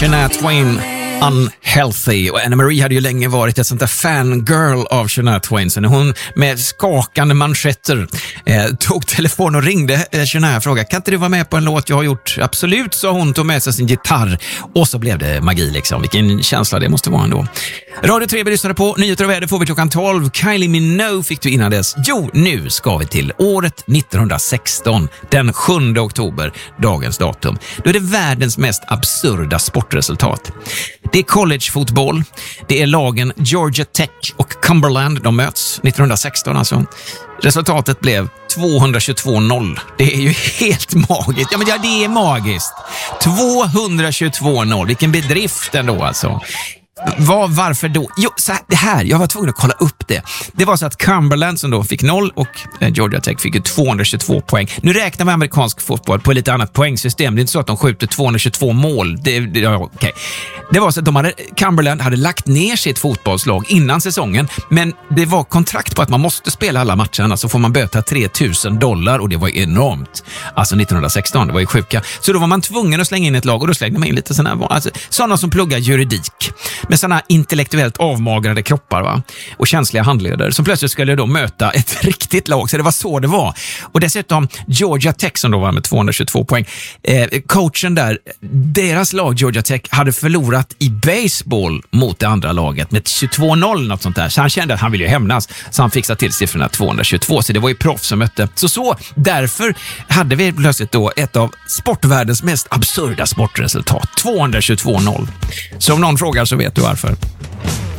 Shania Twain, Unhealthy. Och Anna-Marie hade ju länge varit ett sånt där fangirl av Shania Twain. Så när hon med skakande manschetter tog telefon och ringde Shania och frågade, kan inte du vara med på en låt jag har gjort? Absolut, så hon tog med sig sin gitarr. Och så blev det magi liksom. Vilken känsla det måste vara ändå. Radio 3 vi lyssnade på. Nyheter och väder får vi klockan 12. Kylie Minogue fick du innan dess. Jo, nu ska vi till året 1916. Den 7 oktober, dagens datum. Då är det världens mest absurda sportresultat. Det är collegefotboll. Det är lagen Georgia Tech och Cumberland. De möts 1916 alltså. Resultatet blev 222-0. Det är ju helt magiskt. Ja, men det är magiskt. 222-0. Vilken bedrift ändå alltså. Varför då? Jo, så här, jag var tvungen att kolla upp det. Det var så att Cumberland som då fick 0 och Georgia Tech fick ju 222 poäng. Nu räknar vi amerikansk fotboll på lite annat poängsystem. Det är inte så att de skjuter 222 mål. Okay. Det var så att Cumberland hade lagt ner sitt fotbollslag innan säsongen, men det var kontrakt på att man måste spela alla matcherna, så får man böta $3,000 och det var enormt. Alltså 1916, det var ju sjuka. Så då var man tvungen att slänga in ett lag och då slängde man in lite sådana som pluggar juridik med sådana intellektuellt avmagrade kroppar, va? Och känsliga handledare som plötsligt skulle då möta ett riktigt lag. Så det var så det var. Och dessutom Georgia Tech som då var med 222 poäng. Coachen där, deras lag Georgia Tech hade förlorat i baseball mot det andra laget med 22-0 något sånt där. Så han kände att han ville ju hämnas. Så han fixade till siffrorna 222. Så det var ju proffs som mötte. Så därför hade vi plötsligt då ett av sportvärldens mest absurda sportresultat. 222-0. Så om någon frågar så vet du varför.